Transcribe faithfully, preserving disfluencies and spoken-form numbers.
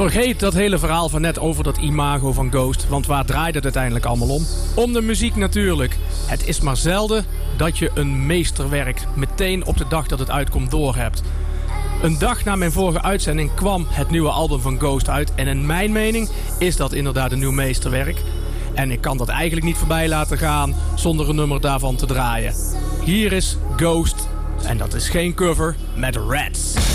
Vergeet dat hele verhaal van net over dat imago van Ghost, want waar draait het uiteindelijk allemaal om? Om de muziek natuurlijk. Het is maar zelden dat je een meesterwerk meteen op de dag dat het uitkomt doorhebt. Een dag na mijn vorige uitzending kwam het nieuwe album van Ghost uit en in mijn mening is dat inderdaad een nieuw meesterwerk. En ik kan dat eigenlijk niet voorbij laten gaan zonder een nummer daarvan te draaien. Hier is Ghost, en dat is geen cover, met Rats.